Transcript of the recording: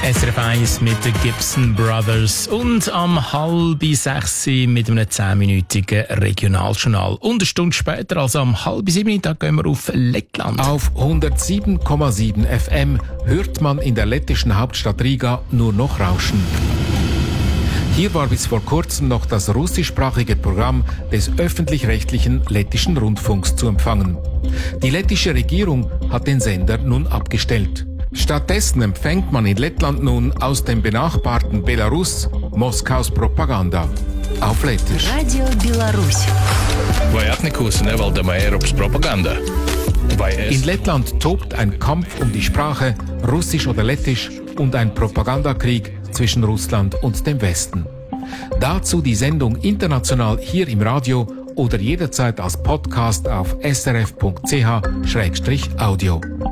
SRF 1 mit den Gibson Brothers und am 5:30 mit einem 10-minütigen Regionaljournal. Und eine Stunde später, also am 6:30, gehen wir auf Lettland. Auf 107,7 FM hört man in der lettischen Hauptstadt Riga nur noch Rauschen. Hier war bis vor kurzem noch das russischsprachige Programm des öffentlich-rechtlichen lettischen Rundfunks zu empfangen. Die lettische Regierung hat den Sender nun abgestellt. Stattdessen empfängt man in Lettland nun aus dem benachbarten Belarus Moskaus Propaganda. Auf Lettisch. Radio Belarus. Vai atnekusi nevaldama Eiropas propaganda? In Lettland tobt ein Kampf um die Sprache, Russisch oder Lettisch, und ein Propagandakrieg zwischen Russland und dem Westen. Dazu die Sendung international hier im Radio oder jederzeit als Podcast auf srf.ch/audio.